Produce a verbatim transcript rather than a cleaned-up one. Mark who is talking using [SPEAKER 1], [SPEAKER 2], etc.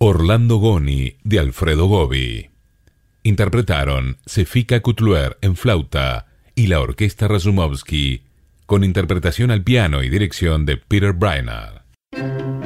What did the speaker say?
[SPEAKER 1] Orlando Goni, de Alfredo Gobi. Interpretaron Sefika Kutluer en flauta y la Orquesta Razumovsky, con interpretación al piano y dirección de Peter Brainard.